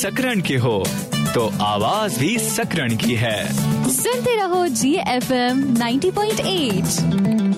सकरण के हो तो आवाज भी सकरण की है। सुनते रहो GFM 90.8।